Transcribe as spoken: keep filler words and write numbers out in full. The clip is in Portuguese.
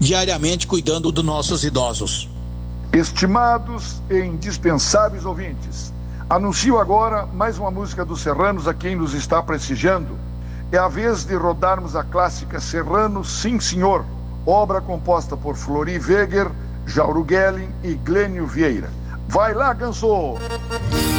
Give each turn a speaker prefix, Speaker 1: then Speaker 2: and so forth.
Speaker 1: diariamente cuidando dos nossos idosos.
Speaker 2: Estimados e indispensáveis ouvintes, anuncio agora mais uma música dos Serranos a quem nos está prestigiando. É a vez de rodarmos a clássica Serrano Sim Senhor, obra composta por Flori Weger, Jauro Gelling e Glênio Vieira. Vai lá, Ganso!